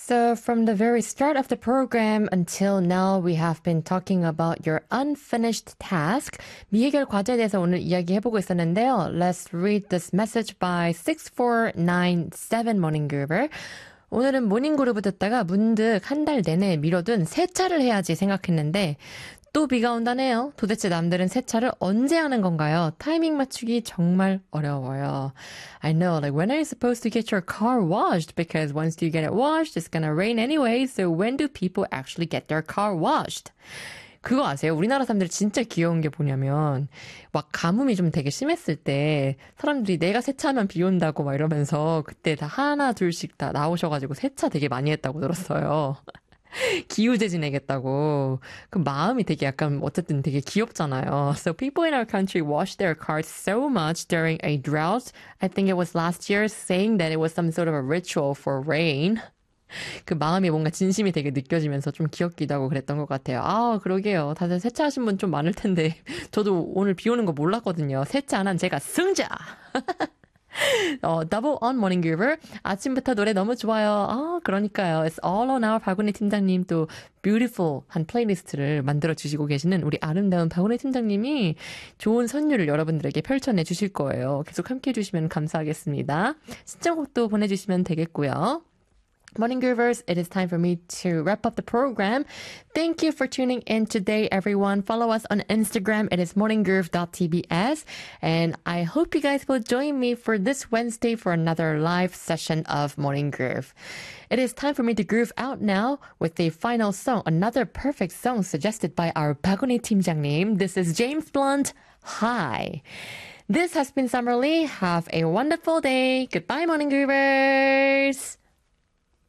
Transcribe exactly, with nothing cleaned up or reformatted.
So from the very start of the program until now, we have been talking about your unfinished task. 미해결 과제에 대해서 오늘 이야기해보고 있었는데요. Let's read this message by six four nine seven Morning Groover. 오늘은 모닝그루브 듣다가 문득 한 달 내내 미뤄둔 세차를 해야지 생각했는데 또 비가 온다네요. 도대체 남들은 세차를 언제 하는 건가요? 타이밍 맞추기 정말 어려워요. I know, like when are you supposed to get your car washed? Because once you get it washed, it's gonna rain anyway. So when do people actually get their car washed? 그거 아세요? 우리나라 사람들 진짜 귀여운 게 뭐냐면 막 가뭄이 좀 되게 심했을 때 사람들이 내가 세차하면 비 온다고 막 이러면서 그때 다 하나 둘씩 다 나오셔가지고 세차 되게 많이 했다고 들었어요. 기우제 지내겠다고. 그 마음이 되게 약간 어쨌든 되게 귀엽잖아요. So people in our country wash their cars so much during a drought. I think it was last year saying that it was some sort of a ritual for rain. 그 마음이 뭔가 진심이 되게 느껴지면서 좀 귀엽기도 하고 그랬던 것 같아요. 아, 그러게요. 다들 세차하신 분 좀 많을 텐데 저도 오늘 비 오는 거 몰랐거든요. 세차 안 한 제가 승자! 어, Double on Morning Groover. 아침부터 노래 너무 좋아요. 아, 그러니까요. It's all on our 박은혜 팀장님 또 beautiful한 플레이리스트를 만들어주시고 계시는 우리 아름다운 박은혜 팀장님이 좋은 선율을 여러분들에게 펼쳐내 주실 거예요. 계속 함께 해주시면 감사하겠습니다. 신청곡도 보내주시면 되겠고요. Morning Groovers, it is time for me to wrap up the program. Thank you for tuning in today, everyone. Follow us on Instagram. It is morninggroove dot t b s. And I hope you guys will join me for this Wednesday for another live session of Morning Groove. It is time for me to groove out now with the final song, another perfect song suggested by our 박은혜 팀장님. This is James Blunt, Hi. This has been Summer Lee. Have a wonderful day. Goodbye, Morning Groovers.